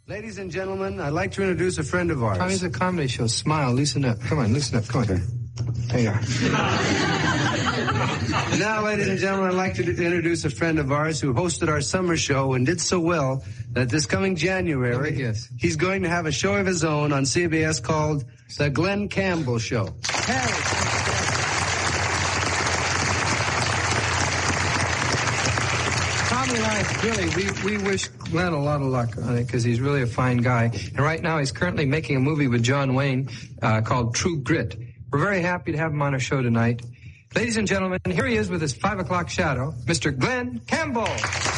Ladies and gentlemen, I'd like to introduce a friend of ours. Tommy's a comedy show. Smile, loosen up. Come on, loosen up. Come on. There you are. Now, ladies and gentlemen, I'd like to introduce a friend of ours who hosted our summer show and did so well that this coming January, he's going to have a show of his own on CBS called The Glenn Campbell Show. Tommy and I, really, we wish Glenn a lot of luck on it because he's really a fine guy. And right now he's currently making a movie with John Wayne called True Grit. We're very happy to have him on our show tonight. Ladies and gentlemen, here he is with his 5 o'clock shadow, Mr. Glenn Campbell.